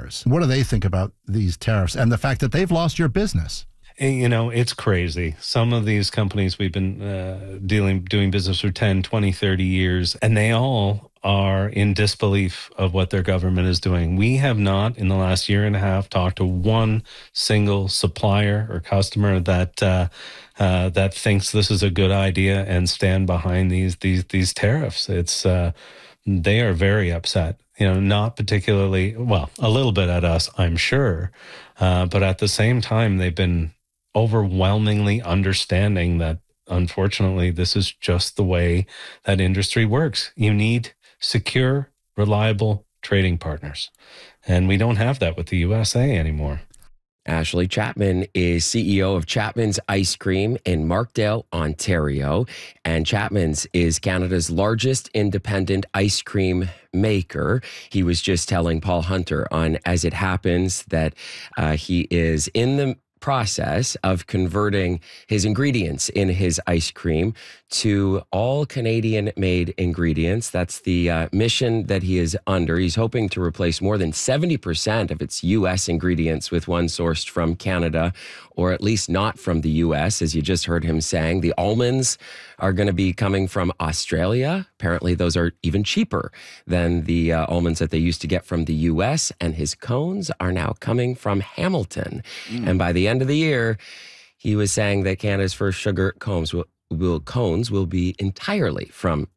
suppliers. What do they think about these tariffs and the fact that they've lost your business? You know, it's crazy. Some of these companies we've been doing business for 10, 20, 30 years, and they all are in disbelief of what their government is doing. We have not, in the last year and a half, talked to one single supplier or customer that that thinks this is a good idea and stand behind these tariffs. It's they are very upset. You know, not particularly, well, a little bit at us, I'm sure, but at the same time, they've been overwhelmingly understanding that, unfortunately, this is just the way that industry works. You need secure, reliable trading partners. And we don't have that with the USA anymore. Ashley Chapman is CEO of Chapman's Ice Cream in Markdale, Ontario. And Chapman's is Canada's largest independent ice cream maker. He was just telling Paul Hunter on As It Happens that he is in the process of converting his ingredients in his ice cream to all Canadian-made ingredients. That's the mission that he is under. He's hoping to replace more than 70% of its U.S. ingredients with one sourced from Canada, or at least not from the U.S., as you just heard him saying. The almonds are going to be coming from Australia. Apparently, those are even cheaper than the almonds that they used to get from the U.S., and his cones are now coming from Hamilton. And by the end of the year, he was saying that Canada's first sugar cones will be entirely from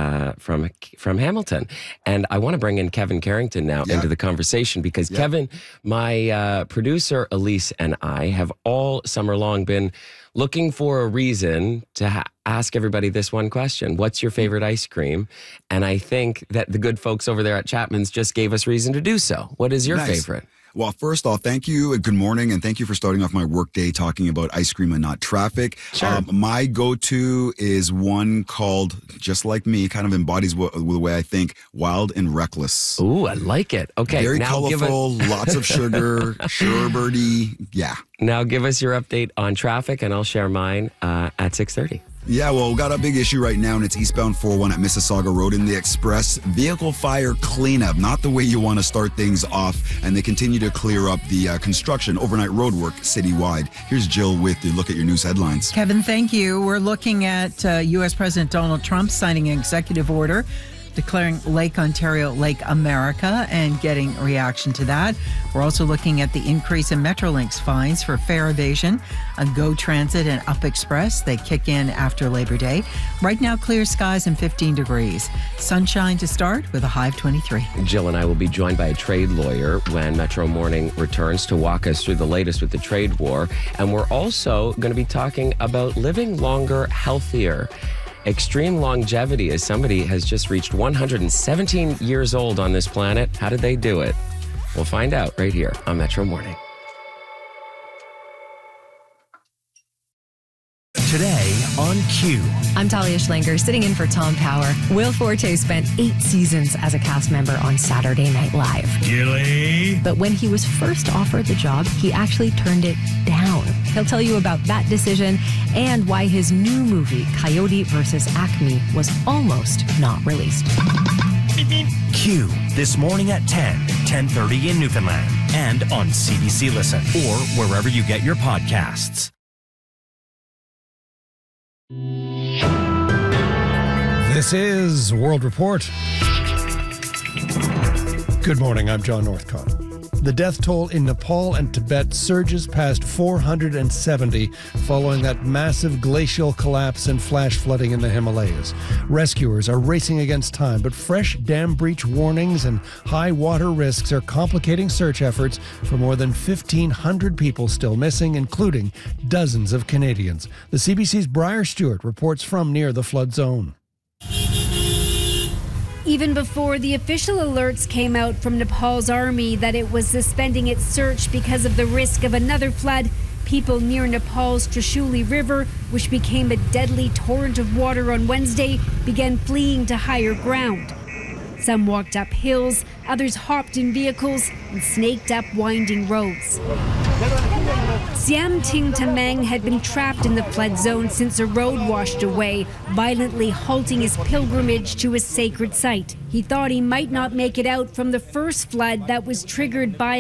Hamilton. And I want to bring in Kevin Carrington now into the conversation because Kevin, my producer Elise and I have all summer long been looking for a reason to ask everybody this one question. What's your favorite ice cream? And I think that the good folks over there at Chapman's just gave us reason to do so. What is your favorite? Well, first off, thank you and good morning. And thank you for starting off my workday talking about ice cream and not traffic. Sure. My go-to is one called, just like me, kind of embodies the way I think, Wild and Reckless. Ooh, I like it. Okay. Very now colorful, lots of sugar, sherbety. Yeah. Now give us your update on traffic and I'll share mine at 6:30. Yeah, well, we got a big issue right now, and it's eastbound 401 at Mississauga Road in the Express. Vehicle fire cleanup, not the way you want to start things off, and they continue to clear up the construction, overnight road work citywide. Here's Jill with the look at your news headlines. Kevin, thank you. We're looking at U.S. President Donald Trump signing an executive order declaring Lake Ontario Lake America and getting reaction to that. We're also looking at the increase in Metrolinx fines for fare evasion on GO Transit and Up Express. They kick in after Labor Day. Right now, clear skies and 15 degrees. Sunshine to start with a high of 23. Jill and I will be joined by a trade lawyer when Metro Morning returns to walk us through the latest with the trade war. And we're also going to be talking about living longer, healthier. Extreme longevity, as somebody has just reached 117 years old on this planet. How did they do it? We'll find out right here on Metro Morning. Today on Q. I'm Talia Schlanger, sitting in for Tom Power. Will Forte spent 8 seasons as a cast member on Saturday Night Live. Gilly. But when he was first offered the job, he actually turned it down. He'll tell you about that decision and why his new movie, Coyote vs. Acme, was almost not released. Q, this morning at 10:30 in Newfoundland, and on CBC Listen, or wherever you get your podcasts. This is World Report. Good morning, I'm John Northcott. The death toll in Nepal and Tibet surges past 470 following that massive glacial collapse and flash flooding in the Himalayas. Rescuers are racing against time, but fresh dam breach warnings and high water risks are complicating search efforts for more than 1,500 people still missing, including dozens of Canadians. The CBC's Briar Stewart reports from near the flood zone. Even before the official alerts came out from Nepal's army that it was suspending its search because of the risk of another flood, people near Nepal's Trishuli River, which became a deadly torrent of water on Wednesday, began fleeing to higher ground. Some walked up hills, others hopped in vehicles and snaked up winding roads. Siam Ting Tamang had been trapped in the flood zone since a road washed away, violently halting his pilgrimage to a sacred site. He thought he might not make it out from the first flood that was triggered by